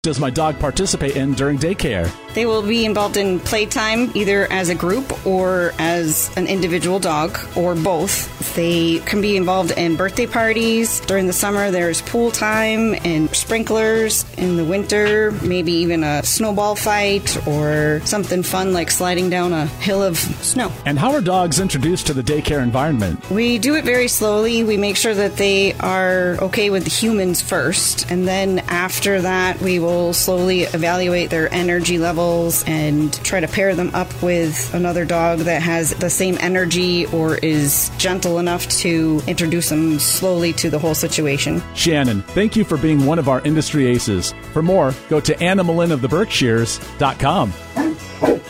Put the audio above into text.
does my dog participate in during daycare? They will be involved in playtime, either as a group or as an individual dog, or both. They can be involved in birthday parties. During the summer, there's pool time and sprinklers. In the winter, maybe even a snowball fight or something fun like sliding down a hill of snow. And how are dogs introduced to the daycare environment? We do it very slowly. We make sure that they are okay with humans first, and then after that, we will slowly evaluate their energy levels and try to pair them up with another dog that has the same energy or is gentle enough to introduce them slowly to the whole situation. Shannon, thank you for being one of our industry aces. For more, go to animalinoftheberkshires.com.